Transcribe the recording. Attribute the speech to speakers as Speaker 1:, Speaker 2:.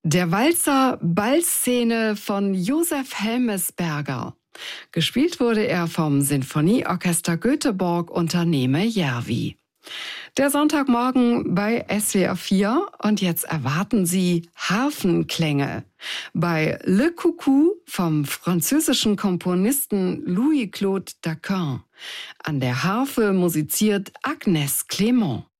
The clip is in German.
Speaker 1: Der Walzer Ballszene von Josef Helmesberger. Gespielt wurde er vom Sinfonieorchester Göteborg unter Neme Järvi. Der Sonntagmorgen bei SWR 4 und jetzt erwarten Sie Harfenklänge. Bei Le Coucou vom französischen Komponisten Louis-Claude Daquin. An der Harfe musiziert Agnès Clément.